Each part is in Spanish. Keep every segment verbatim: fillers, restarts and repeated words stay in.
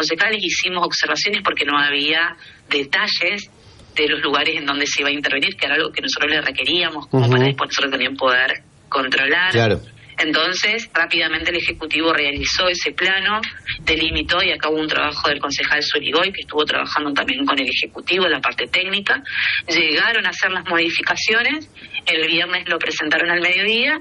concejales hicimos observaciones porque no había detalles de los lugares en donde se iba a intervenir, que era algo que nosotros le requeríamos como uh-huh. para después nosotros también poder controlar. Claro. Entonces, rápidamente el Ejecutivo realizó ese plano, delimitó, y acá hubo un trabajo del concejal Zurigoy, que estuvo trabajando también con el Ejecutivo en la parte técnica. Llegaron a hacer las modificaciones, el viernes lo presentaron al mediodía,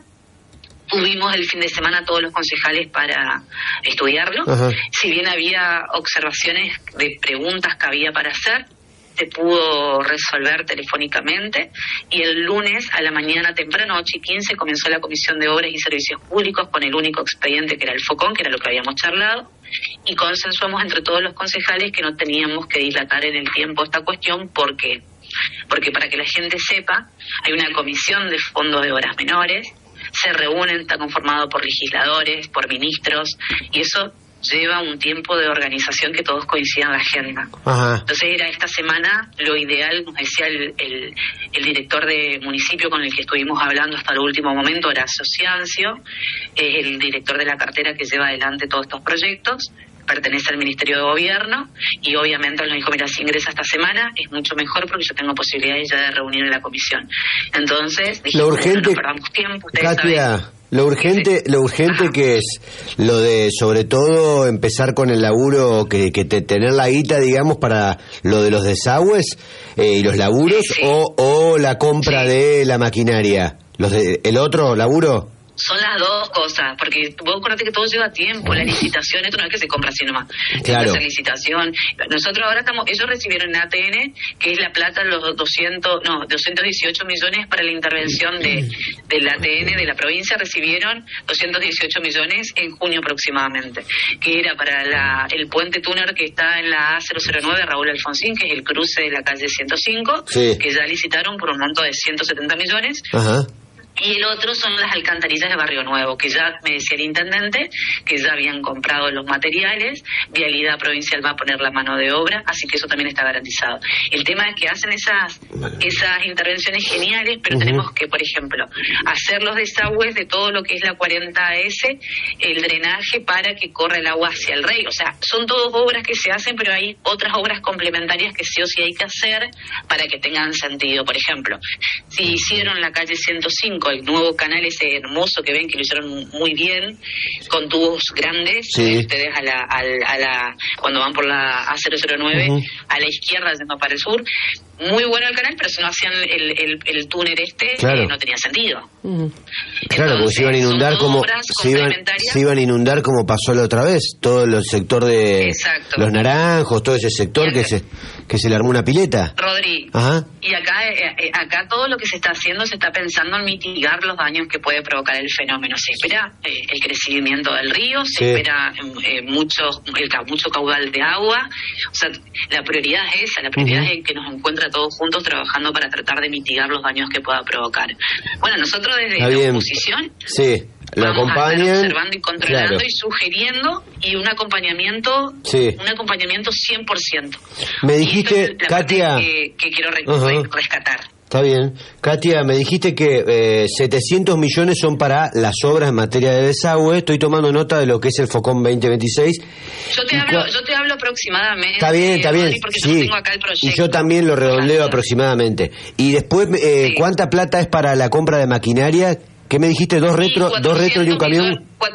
tuvimos el fin de semana todos los concejales para estudiarlo. Ajá. Si bien había observaciones de preguntas que había para hacer, se pudo resolver telefónicamente, y el lunes a la mañana temprano, ocho y quince, comenzó la Comisión de Obras y Servicios Públicos con el único expediente que era el FOCON, que era lo que habíamos charlado, y consensuamos entre todos los concejales que no teníamos que dilatar en el tiempo esta cuestión. ¿Por qué? Porque para que la gente sepa, hay una comisión de fondos de obras menores, se reúnen, está conformado por legisladores, por ministros, y eso lleva un tiempo de organización que todos coincidan en la agenda. Ajá. Entonces era esta semana lo ideal, nos decía el, el, el director de municipio con el que estuvimos hablando hasta el último momento, Horacio Ciancio, eh, el director de la cartera que lleva adelante todos estos proyectos, pertenece al Ministerio de Gobierno, y obviamente él nos dijo, mira, si ingresa esta semana es mucho mejor porque yo tengo posibilidades ya de reunir en la comisión. Entonces, dijimos, lo urgente, no perdamos tiempo, ustedes Katia, saben. Lo urgente, lo urgente Ajá. que es lo de, sobre todo, empezar con el laburo, que, que te, tener la guita, digamos, para lo de los desagües eh, y los laburos, sí, sí. o o la compra sí. de la maquinaria, los de, el otro laburo. Son las dos cosas, porque vos acordate que todo lleva tiempo, la licitación, esto no es que se compra así nomás, claro. Esa licitación, nosotros ahora estamos, ellos recibieron en A T N, que es la plata, los doscientos, no, doscientos dieciocho millones para la intervención de del A T N de la provincia, recibieron doscientos dieciocho millones en junio aproximadamente, que era para la el puente túnel que está en la A cero cero nueve, Raúl Alfonsín, que es el cruce de la calle ciento cinco, sí. que ya licitaron por un monto de ciento setenta millones. Ajá. Y el otro son las alcantarillas de Barrio Nuevo, que ya me decía el intendente que ya habían comprado los materiales, Vialidad Provincial va a poner la mano de obra, así que eso también está garantizado. El tema es que hacen esas esas intervenciones geniales, pero uh-huh. tenemos que, por ejemplo, hacer los desagües de todo lo que es la cuarenta ese, el drenaje para que corra el agua hacia el Rey. O sea, son todas obras que se hacen, pero hay otras obras complementarias que sí o sí hay que hacer para que tengan sentido. Por ejemplo, si hicieron la calle ciento cinco, el nuevo canal ese hermoso que ven que lo hicieron muy bien, con tubos grandes, sí. ustedes a la, a la, a la cuando van por la A cero cero nueve, uh-huh. a la izquierda yendo para el sur, muy bueno el canal, pero si no hacían el, el, el túnel este, claro. eh, no tenía sentido. Uh-huh. Claro, porque se iban a inundar como se iban, se iban a inundar como pasó la otra vez, todo el sector de Exacto. los Naranjos, todo ese sector que se que se le armó una pileta. Rodri, Ajá. y acá eh, acá todo lo que se está haciendo se está pensando en mitigar los daños que puede provocar el fenómeno. Se espera eh, el crecimiento del río, se sí. espera eh, mucho el, mucho caudal de agua. O sea, la prioridad es esa, la prioridad uh-huh. es que nos encuentra todos juntos trabajando para tratar de mitigar los daños que pueda provocar. Bueno, nosotros desde Está la bien. oposición sí. Lo vamos acompañan, a estar observando y controlando claro. y sugiriendo, y un acompañamiento sí. un acompañamiento cien por ciento. Me dijiste, Katia, que, que quiero re- uh-huh. rescatar. Está bien. Katia, me dijiste que eh, setecientos millones son para las obras en materia de desagüe. Estoy tomando nota de lo que es el FOCON veinte veintiséis. Yo te, hablo, yo te hablo aproximadamente. Está bien, está bien. Porque sí. yo tengo acá el proyecto. Y yo también lo redondeo aproximadamente. Y después, eh, sí. ¿cuánta plata es para la compra de maquinaria? ¿Qué me dijiste? ¿Dos retros dos retro y un camión? Cuatro,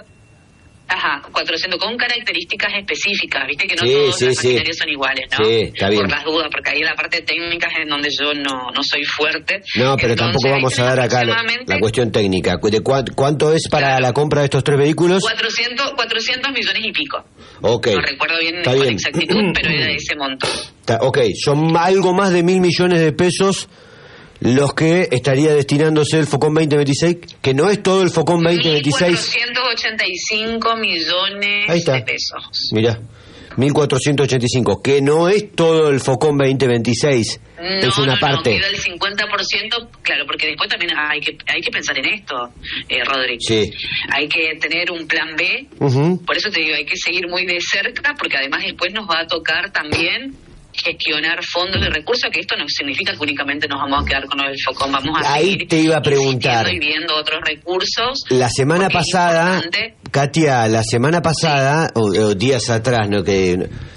ajá, cuatrocientos con características específicas, viste que no sí, todos sí, los sí. maquinarios son iguales, ¿no? Sí, está bien. Por las dudas, porque ahí en la parte técnica es en donde yo no, no soy fuerte. No, pero Entonces, tampoco vamos a dar acá la, la cuestión técnica. ¿De cu- ¿Cuánto es para claro. la compra de estos tres vehículos? cuatrocientos, cuatrocientos millones y pico. Ok. No recuerdo bien está con bien. exactitud, pero era de ese monto. Está, ok, son algo más de mil millones de pesos los que estaría destinándose el FOCON veinte veintiséis, que no es todo el FOCON veinte veintiséis. mil cuatrocientos ochenta y cinco millones de pesos. Mirá, mil cuatrocientos ochenta y cinco, que no es todo el FOCON veinte veintiséis, no, es una no, parte. No, queda el cincuenta por ciento, claro, porque después también hay que hay que pensar en esto, eh, Rodri. Sí. Hay que tener un plan B, uh-huh. por eso te digo, hay que seguir muy de cerca, porque además después nos va a tocar también gestionar fondos y recursos, que esto no significa que únicamente nos vamos a quedar con el FOCON, vamos a Ahí seguir te iba a preguntar y viendo otros recursos. La semana pasada, Katia, la semana pasada, sí. o, o días atrás, no que